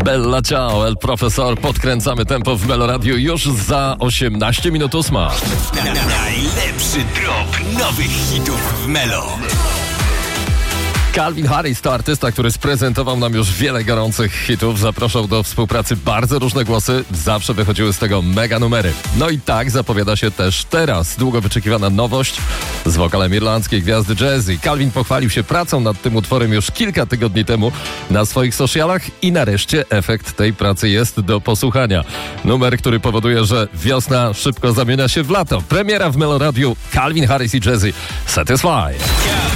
Bella ciao, el profesor. Podkręcamy tempo w Melo Radio już za 18 minut 8. Najlepszy drop nowych hitów w Melo. Calvin Harris to artysta, który sprezentował nam już wiele gorących hitów. Zapraszał do współpracy bardzo różne głosy. Zawsze wychodziły z tego mega numery. No i tak zapowiada się też teraz. Długo wyczekiwana nowość z wokalem irlandzkiej gwiazdy jazzy. Calvin pochwalił się pracą nad tym utworem już kilka tygodni temu na swoich socialach i nareszcie efekt tej pracy jest do posłuchania. Numer, który powoduje, że wiosna szybko zamienia się w lato. Premiera w Melo Radiu. Calvin Harris i Jazzy. Satisfy.